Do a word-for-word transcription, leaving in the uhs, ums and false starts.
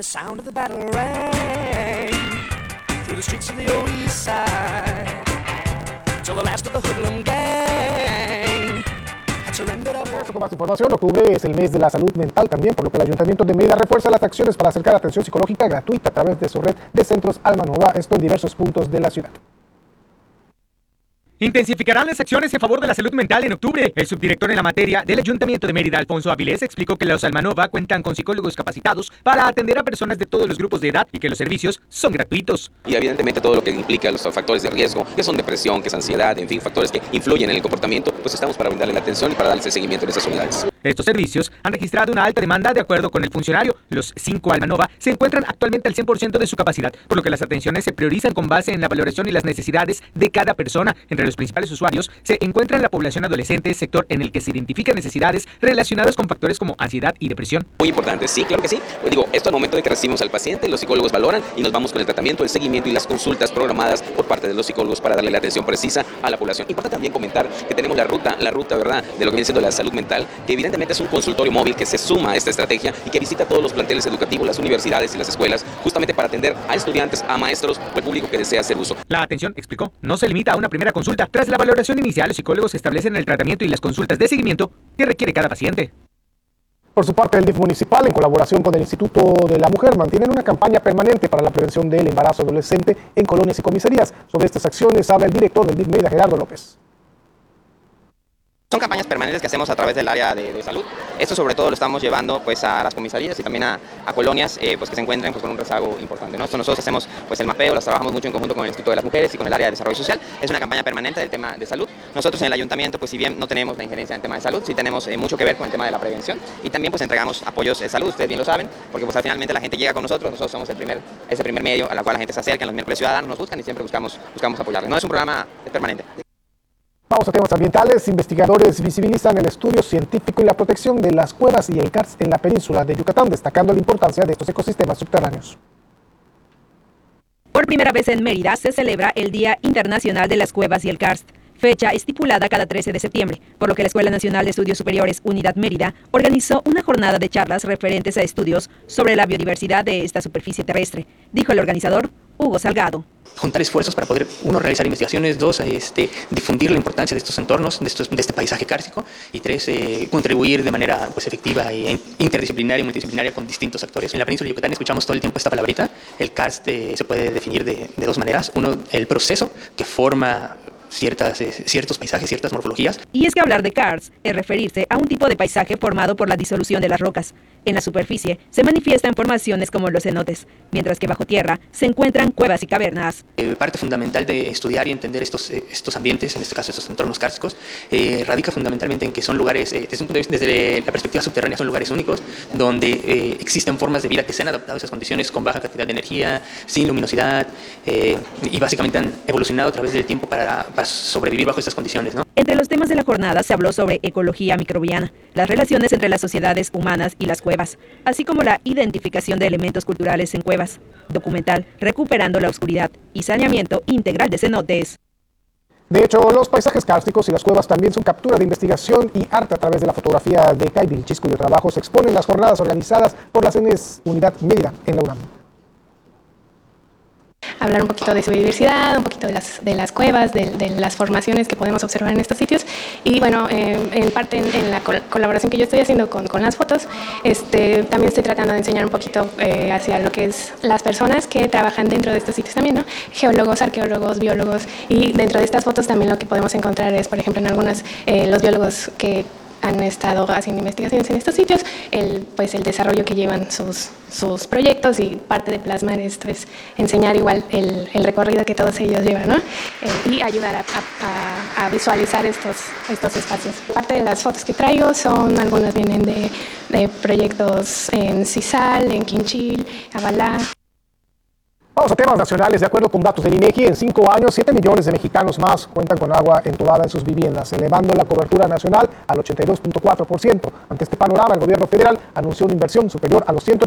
sound of the battle rang through the streets of the old east side till the last of the hoodlum gang had surrendered up. Con más información, octubre es el mes de la salud mental también, por lo que el Ayuntamiento de Mérida refuerza las acciones para acercar atención psicológica gratuita a través de su red de centros Alma Nova, esto en diversos puntos de la ciudad. Intensificarán las acciones en favor de la salud mental en octubre. El subdirector en la materia del Ayuntamiento de Mérida, Alfonso Avilés, explicó que los Almanova cuentan con psicólogos capacitados para atender a personas de todos los grupos de edad y que los servicios son gratuitos. Y evidentemente todo lo que implica los factores de riesgo, que son depresión, que es ansiedad, en fin, factores que influyen en el comportamiento, pues estamos para brindarle la atención y para darle seguimiento en esas unidades. Estos servicios han registrado una alta demanda de acuerdo con el funcionario. Los cinco Almanova se encuentran actualmente al cien por ciento de su capacidad, por lo que las atenciones se priorizan con base en la valoración y las necesidades de cada persona. Entre los principales usuarios se encuentra la población adolescente, sector en el que se identifican necesidades relacionadas con factores como ansiedad y depresión. Muy importante, sí, claro que sí. Pues digo, esto al momento de que recibimos al paciente, los psicólogos valoran y nos vamos con el tratamiento, el seguimiento y las consultas programadas por parte de los psicólogos para darle la atención precisa a la población. Importante también comentar que tenemos la ruta, la ruta, ¿verdad?, de lo que viene siendo la salud mental, que evidentemente es un consultorio móvil que se suma a esta estrategia y que visita todos los planteles educativos, las universidades y las escuelas, justamente para atender a estudiantes, a maestros o al público que desea hacer uso. La atención, explicó, no se limita a una primera consulta. Tras la valoración inicial, los psicólogos establecen el tratamiento y las consultas de seguimiento que requiere cada paciente. Por su parte, el D I F municipal, en colaboración con el Instituto de la Mujer, mantienen una campaña permanente para la prevención del embarazo adolescente en colonias y comisarías. Sobre estas acciones habla el director del D I F Mérida, Gerardo López. Son campañas permanentes que hacemos a través del área de, de salud. Esto sobre todo lo estamos llevando pues a las comisarías y también a, a colonias eh, pues que se encuentran pues con un rezago importante, ¿no? Esto nosotros hacemos pues el mapeo, las trabajamos mucho en conjunto con el Instituto de las Mujeres y con el área de desarrollo social. Es una campaña permanente del tema de salud. Nosotros en el ayuntamiento pues si bien no tenemos la injerencia en el tema de salud, sí tenemos eh, mucho que ver con el tema de la prevención y también pues entregamos apoyos de salud, ustedes bien lo saben, porque pues finalmente la gente llega con nosotros, nosotros somos el primer, ese primer medio a la cual la gente se acerca, en los miércoles ciudadanos nos buscan y siempre buscamos, buscamos apoyarles. No es un programa permanente. Vamos a temas ambientales. Investigadores visibilizan el estudio científico y la protección de las cuevas y el karst en la península de Yucatán, destacando la importancia de estos ecosistemas subterráneos. Por primera vez en Mérida se celebra el Día Internacional de las Cuevas y el Karst, fecha estipulada cada trece de septiembre, por lo que la Escuela Nacional de Estudios Superiores Unidad Mérida organizó una jornada de charlas referentes a estudios sobre la biodiversidad de esta superficie terrestre, dijo el organizador Hugo Salgado. Juntar esfuerzos para poder, uno, realizar investigaciones, dos, este, difundir la importancia de estos entornos, de, estos, de este paisaje kárstico, y tres, eh, contribuir de manera pues, efectiva e interdisciplinaria y multidisciplinaria con distintos actores. En la península de Yucatán escuchamos todo el tiempo esta palabrita. El karst eh, se puede definir de, de dos maneras. Uno, el proceso que forma Ciertas, eh, ciertos paisajes, ciertas morfologías. Y es que hablar de karst es referirse a un tipo de paisaje formado por la disolución de las rocas. En la superficie se manifiestan formaciones como los cenotes, mientras que bajo tierra se encuentran cuevas y cavernas. Eh, parte fundamental de estudiar y entender estos, eh, estos ambientes, en este caso estos entornos kársticos, eh, radica fundamentalmente en que son lugares, eh, desde, un punto de vista, desde la perspectiva subterránea, son lugares únicos, donde eh, existen formas de vida que se han adaptado a esas condiciones con baja cantidad de energía, sin luminosidad, eh, y básicamente han evolucionado a través del tiempo para, para sobrevivir bajo estas condiciones, ¿no? Entre los temas de la jornada se habló sobre ecología microbiana, las relaciones entre las sociedades humanas y las cuevas, así como la identificación de elementos culturales en cuevas, documental Recuperando la Oscuridad y saneamiento integral de cenotes. De hecho, los paisajes kársticos y las cuevas también son captura de investigación y arte a través de la fotografía de Kai Vilchis, cuyo trabajo se expone en las jornadas organizadas por la C N E S Unidad Mérida en la UNAM. Hablar un poquito de su biodiversidad, un poquito de las, de las cuevas, de, de las formaciones que podemos observar en estos sitios. Y bueno, eh, en parte en, en la col colaboración que yo estoy haciendo con, con las fotos, este, también estoy tratando de enseñar un poquito eh, hacia lo que es las personas que trabajan dentro de estos sitios también, ¿no? Geólogos, arqueólogos, biólogos. Y dentro de estas fotos también lo que podemos encontrar es, por ejemplo, en algunas, eh, los biólogos que han estado haciendo investigaciones en estos sitios, el, pues el desarrollo que llevan sus, sus proyectos, y parte de plasmar esto es enseñar igual el, el recorrido que todos ellos llevan, ¿no? Eh, y ayudar a, a, a visualizar estos, estos espacios. Parte de las fotos que traigo son, algunas vienen de, de proyectos en Cizal, en Quinchil, Abalá. Vamos a temas nacionales. De acuerdo con datos del INEGI, en cinco años, siete millones de mexicanos más cuentan con agua entubada en sus viviendas, elevando la cobertura nacional al ochenta y dos punto cuatro por ciento. Ante este panorama, el gobierno federal anunció una inversión superior a los ciento